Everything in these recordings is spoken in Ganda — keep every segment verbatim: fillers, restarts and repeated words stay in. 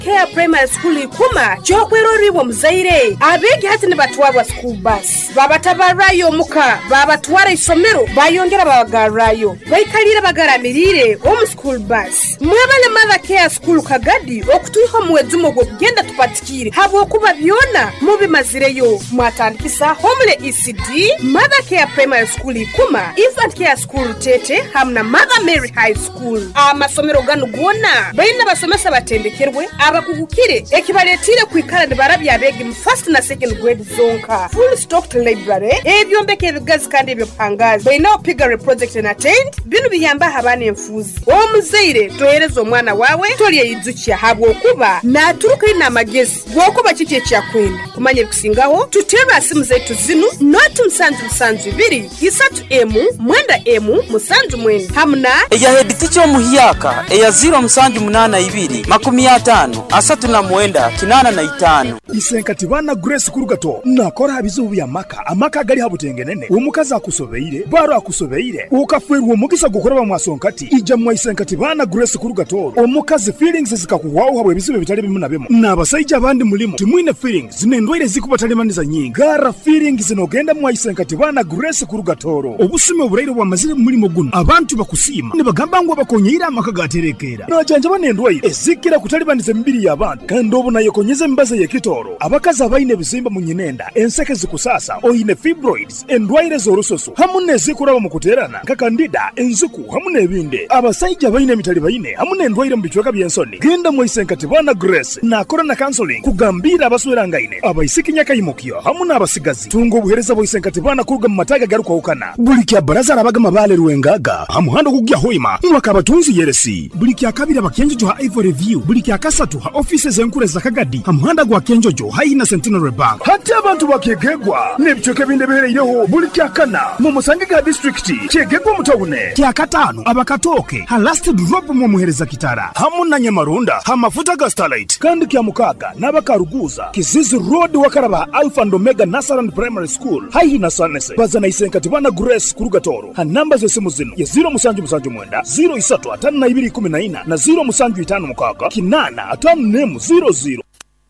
Care Primary School ikuma kyokweroribwa muzaire abegi hati ne batwabwa school bus babatabarayo muka babatwara isomero bayongera babagarayo bayikalira bagaramirire omu school bus mwebale Mother Care School kagadi okutuiho muwezumo gwo kugenda tupatikire habo kuba byona mubimazireyo mwatandikisa Homle E C D Mother Care Primary School ikuma Infant Care School Tete hamna Mother Mary High School amasomero gano gona bayina basomesa batendekerwe abakugukire ekibaletire kwikala barabya abegi mu first na second grade zonka full stocked library ebyombeke ebigazi kandi ebyopangazi bayina opigare project and attained binu biyamba habane enfuzi omuzaire toyerezo omwana wawe toliye yizukiya habwo kuba na turuka ina magezi gwokuba kiki kyakwenda kumanye kusingaho tutera asimu zetu zinu not msanju msanju biri isatu emu mwenda emu musanju mwenda hamna eya hediticho muhiyaka eya zero msanju munana ibiri makumi atano asatu na mwenda kinana na itano isenkati bana Grace Kurugato nakora habizubu ya maka amaka gali habutengenene umukaza akusobeire baro akusobeire ukafwerwa mugisa gukora bamwasonkati ija mwa isenkati bana Grace Kurugato omukazi feelings zikakuwaho habwe bizibe bitali bimu na bemu nabasajja abandi mulimo timwine feelings zinendwire zikubatalемaniza nyingi gara feelings zinogenda mwa isenkati bana Grace Kurugatoro obusime oburairo bwa mazire mulimo guno abantu bakusima ne bagamba ngo bakonyira amaka gaterekera najanja banendwire ezikira kutalibaniza mbiri y'abantu kandi obuna yekonyeze mbaze yekitoro abakaza abaine bizimba munyinenda enseke zikusasa oyine fibroids endwaire z'orusoso hamune zikuraba mu kuterana nka kandida enzuku hamune ebinde abasajja abaine mitali baine hamune endwaire mu bichweka byensoni genda mu isenkati bana Grace nakora na counseling kugambira abaswera ngaine abaisikinya kayimukyo hamune abasigazi tungo obuhereza bo isenkati bana kuruga mu mataga garuka ukana buli kya baraza abagama bale ruwengaga hamuhando kugya hoima mwaka batunzi yeresi buli kya kabira bakyenjo ha Ivory Review buli kya kasatu ha offices enkure za kagadi hamuhanda gwa kenjojo haina Centenary Bank hati abantu bakegegwa nebichoke binde bereireho buli kya kana mu Musangiga district kegegwa mutawune kya katano abakatoke ha last drop mu muhereza kitara hamuna Nyamarunda ha mafuta ga Starlight kandi kya mukaga nabakaruguza Kizizi Road wakaraba Alpha and Omega Nasaran Primary School haina Sanese bazana isenkati bana Grace Kurugatoro ha namba zesimu zino ya zero musanju musanju mwenda zero isatu atanu na ibiri kumi na ina na zero musanju itanu mukaga kinana atanu nemu zero zero.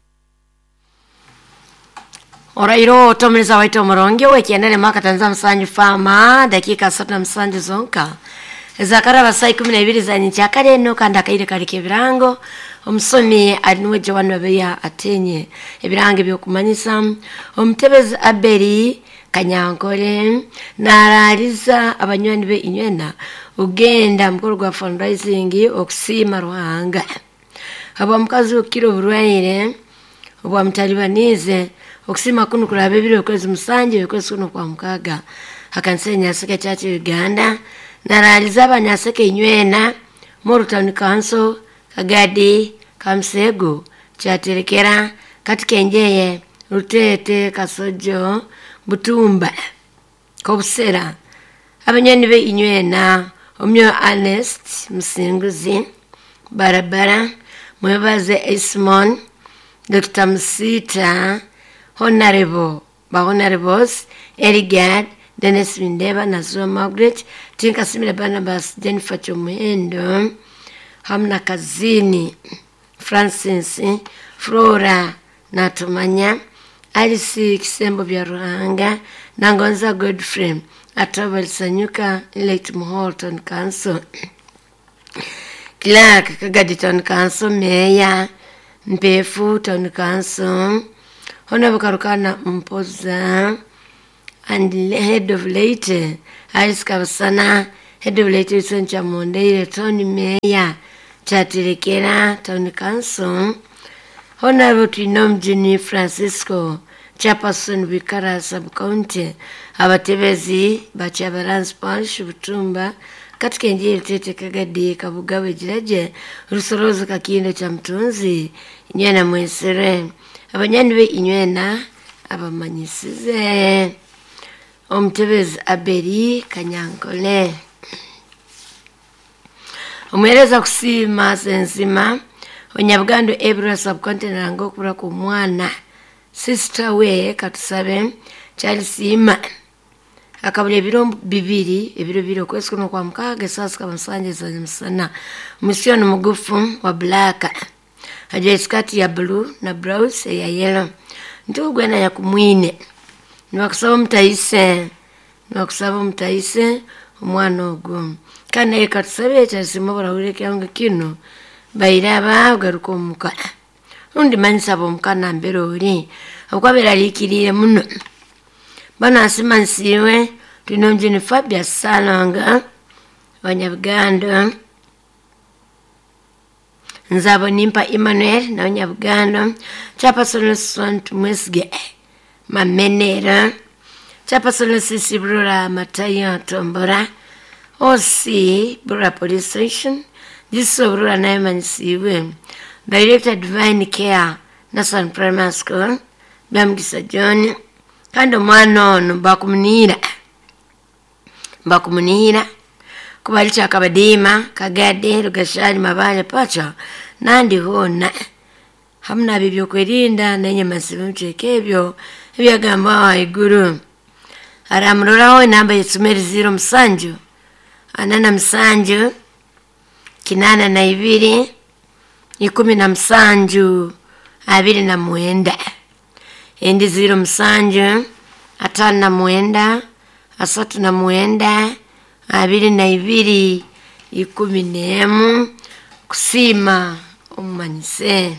Orairo tomeza waito moronge wekiendele maka tanza msanju fama dakika satu na msanju zonka zakara basai kumi na ibiri za nchakare no kanda kaire karike birango omusomi alinuwe jawanu wabeya atenye ebirange byokumanyisa omutebezi Aberi Kanyankole narariza abanywani be inywena ugenda mukuru gwa fundraising okusima Ruhanga abo mukazi ukiro burwaire obwa mutalibanize okusima kuno kulabe biro kwezi musanje kwezi kuno kwa mukaga akansenya seke chachi Uganda narariza abanyaseke inywena Moru Town Council Kagadi Kamsego Chaterekera Katikenjeye Rutete Kasojo Butumba Kobusera abanyani be inywena omyo Honest Musinguzi Barabara Mwebaze Ismon Doctor Msita Honorable ba Honorables Erigad Dennis Windeba Nazwa Margaret Tinka Simile Barnabas Jennifer Chomuendo Hamna Kazini Francis Flora Natumanya Alice Kisembo bya Ruhanga Nangonza Godfrey Atravel Sanyuka Elect Moholton Council Clark Kagadi Town Council Meya Mpefu Town Council Honorable Karukana Mpoza and head of late Alice Kabasana head of late Soncha Monday Tony Meya Chaterekera Town Council Honorable Trinom Juni Francisco Chairperson Bikara Sub-County abatebezi bachabalance Spanish Butumba katika njiri tete Kagadi Kabugawe Jiraje Rusorozo Kakindo cha Mtunzi inywena mwesere abanyani be inywena abamanyisize omutebezi Aberi Kanyankole omwereza kusima sensima Onyabugando Ebra Subcontinent ngo kura ku mwana sister we katusabe Chalisima akabule ebiro bibiri ebiro biro kwesi kuno kwa mukaga sasa kama msanje za msana mission mugufu wa Black ajwa skati ya blue na blouse ya yellow ntugwe na ya kumwine niwakusaba mutaise niwakusaba mutaise omwana ogwo kana ekatusabe cyasimo barahureke yange kino bayiraba garuko muka undi manisaba omukana mbero uri akwabera likirire muno bana simansiwe tunomjini Fabia Salonga Wanyabuganda nzabo nimpa Emmanuel na Wanyabuganda chapa solo sont mwesge mamenera chapa solo sisi brura Matayo Tombora osi brura police station jiso brura naimansiwe Director Divine Care Nasan Primary School Bamgisa John kando mwana ono bakumunira bakumunira kubalicha kabadima kagade rugashari mabale pacha nandi hona hamna bibyo kwerinda nenye masibu mchekebyo byagamba waiguru aramururaho namba yisumeri zero msanju anana msanju kinana na ibiri ikumi na msanju abiri na muenda endi zero msanju atana na muenda asatu na muenda abiri na ibiri ikumi nemu kusima umanyise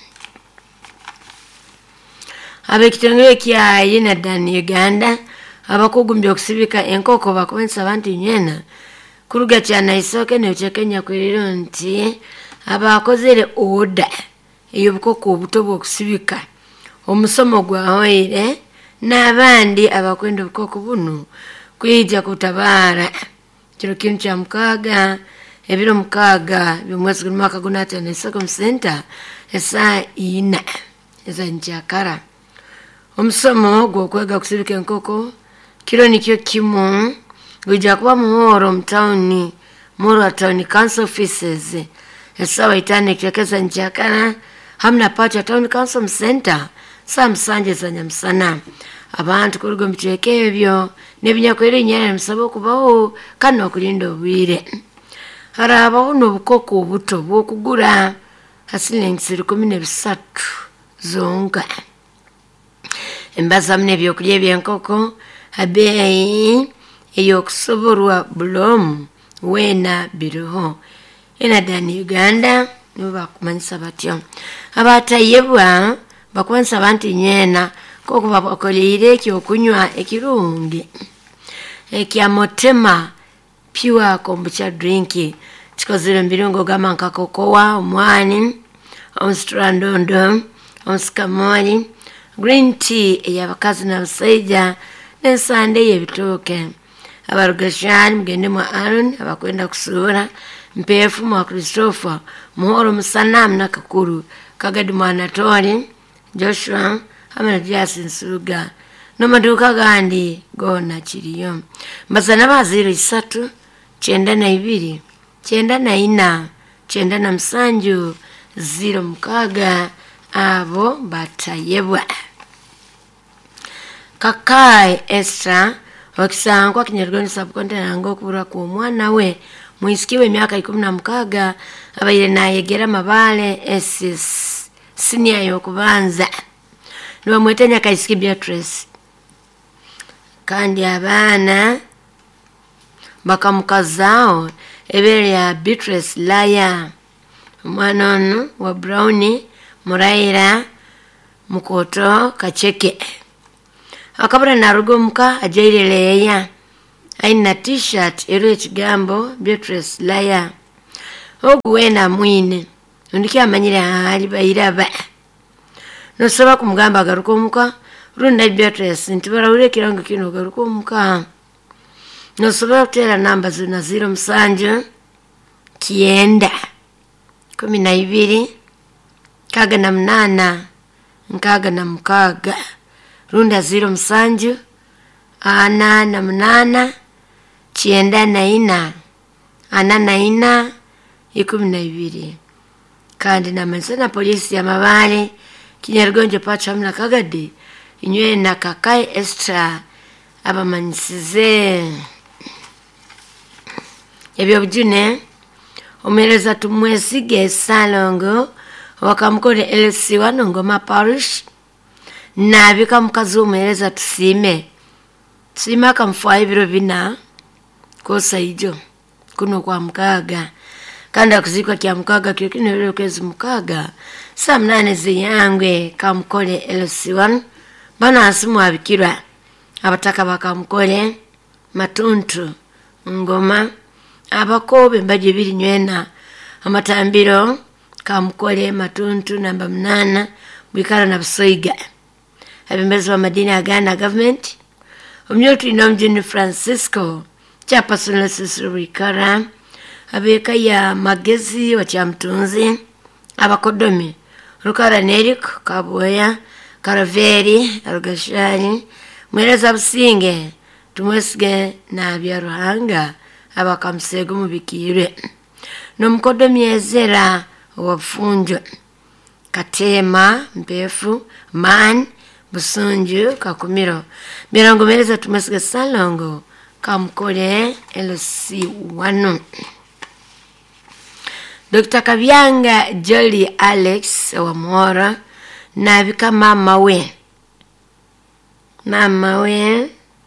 abekitengwe kya yina dan Uganda abakugumbye okusibika enkoko bakubensa abantu nyena kuruga cyana isoke ne Kenya kwiriro nti abakozere oda eyobukoko obuto bwokusibika omusomo gwa hoire n'abandi abakwenda obukoko buno kwijja kutabara kiro kintu kya mukaga ebiro mukaga byomwezi gw'umwaka gunatana isoko center esa ina eza njakara omusomo gwo kwega kusibika enkoko kiro nikyo kimu gujja kuba muhoro mtawuni moro town council offices esa waitane kyekeza njakara hamna pacha town council center sam sanje za nyamsana abantu kurugo mcheke ebyo nebinyakwere nyara msabo kubaho kana okulinda obwire haraba uno bukoko obuto bwokugura hasilingisiri kumi na bisatu zonga embaza mne byokulya byenkoko abeyi eyokusoborwa bulom wena biruho ena dani Uganda nuba kumanyisa batyo abatayebwa bakwansa abantu nyena koko bakolire kyokunywa ekirungi ekya motema pure kombucha drink chikozire mbirungo gama nkakokowa omwani onstrandondo onskamori green tea eyabakazi n'abasajja n'ensande y'ebitooke abarugashani mugende mu Aaron abakwenda kusura mpefu mu Christopher muhoro musanamu nakakuru kagadi mu Anatoli Joshua hamana Jason Suga no maduka gandi gona kiriyo mbazana baziro isatu chenda na ibiri chenda na ina chenda na msanju zero mukaga abo batayebwa Kakai Esther wakisangwa kinyargoni subcontinent ngo kubura ku mwana we muisikiwe miaka ikumi na mukaga abayire nayegera mabale ss senior yokubanza niba mwetenya kaisiki Beatrice kandi abana bakamukazao ebere ya Beatrice Laya mwana ono wa Brownie Muraira Mukoto Kacheke akabura narugo muka ajaireleya aina t-shirt ero ekigambo Beatrice Laya ogwena mwine ndiki amanyire hali bayiraba no saba kumugamba garuko muka runda Beatrice ntibara ure kirango kino garuko muka no saba kutera namba zina zero msanje kienda kumi na ibiri kaga na mnana nkaga na mukaga runda zero msanju ana na mnana chienda na ina ana na ina ikumi na ibiri kandi na mansana polisi ya mabale kinyargonjo pacha mna kagadi inywe na Kakai Esther abamanisize ebyo bujune omereza tumwesige Salongo wakamukole L C wano Ngoma Parish nabika mukazi umuhereza tusime tusime akamfuayo ibiro bina kosa ijo kuno kwa mukaga kandi akuzikwa kya mukaga kyo kino biro kwezi mukaga saa munane ziyangwe kamukole L C wano bana asimu abikirwa abataka bakamukole Matuntu Ngoma abakobe mbaje biri nywena amatambiro kamukole Matuntu namba munana bwikara na Busoiga abembezi wa madini agana government omnyotu inomjini Francisco chairperson Cecil Wikara abeka ya Magezi wa Chamtunzi abakodomi Rukara Nerik Kaboya Karaveri Arugashari Mwereza Businge tumwesige na byaruhanga abakamsego mubikire no mukodomi ezera wafunjo Katema Mpefu Man Busunju Kakumiro mirongo mereza tumwesige Salongo kamukole L C wano Doctor Kabyanga Jolly Alex wa Mora nabika mama we mama we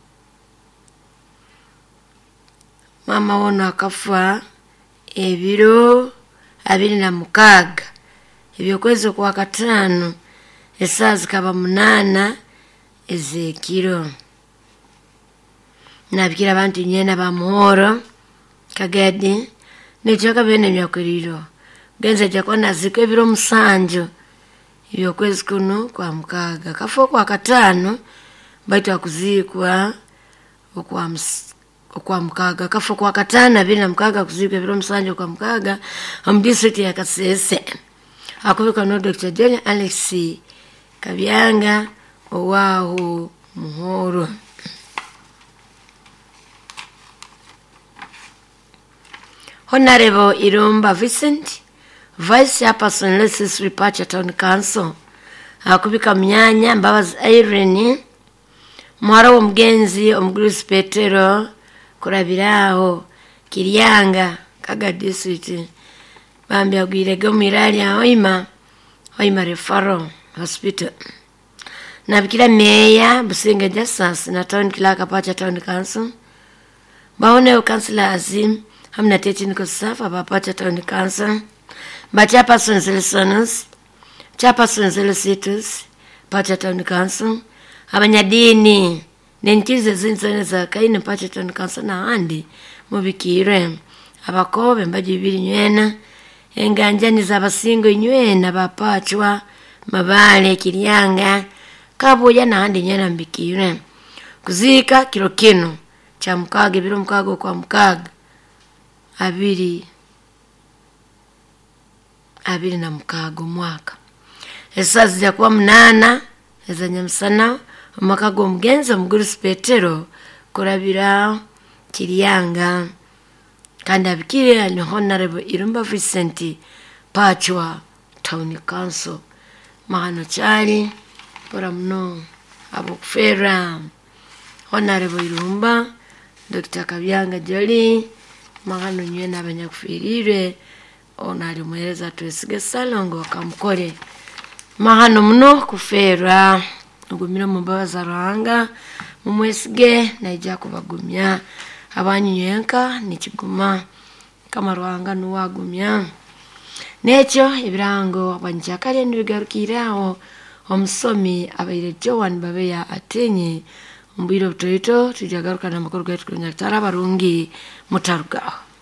mama wona akafa ebiro abiri na mukaga ebyo kwezi kwa katano esazi kaba munana ezekiro nabikira abantu nyena ba Muhoro Kagadi nechoka bene myakuriro genze jakwa naziko ebiro musanjo ebyo kwezi kuno kwa mukaga kafo kwa katano baitu akuzikwa okwa kwa mukaga kafo kwa katana abiri na mukaga kuzikwa ebiro musanjo kwa mukaga amdistrict ya Kasese akubika no Doctor Jolly Alex Kabyanga owaho Muhoro Honorable Irumba Vincent Vice Chairperson Lesis Repacha Town Council akubika Mnyanya Mbabazi Irene Mwara wo Mgenzi Omgrusi Petero kurabiraho Kiryanga Kaga District bambi agwirege mirali ya Hoima Hoima Referral Hospital nabikira Meya Businge Justice na Town Clerk Pacha Town Council baone Councilor Azim hamna technical staff abapacha Town Council ba chairperson Zelsonus chairperson Zelsitus Pacha Town Council abanyadini nentize zinzone za kaine Pacha Town Council na handi mubikire abakobe mbaje bibiri nywena enganjani za basingo nywena bapachwa mabale Kiryanga kabuya na handi nywena mbikire kuzika kilo kino cha mukaga biro mukaga kwa mukaga abiri abiri na mukaga mwaka esazi ya kwa mnana eza nyamsana makago Mgenza Omgrusi Petero kurabira Kiryanga kandi abikire ni Honorable Irumba Vincent Pachwa Town Council mahano chari pora mno abokufera Honorable Irumba Doctor Kabyanga Jolly mahano nywena abanyakufirire onari muhereza twesige Salongo wakamukole mahano mno kufera ngumira mumbabaza Ruhanga mumwesige naija kubagumya abanyyenka nikiguma kama Ruhanga nuwagumya necho ibirango abanjakare nibigarukiraho omusomi abaire Joan Babeya atenye mbiro toito tujagarukana makuru gaitu kunyatara barungi mutarugaho.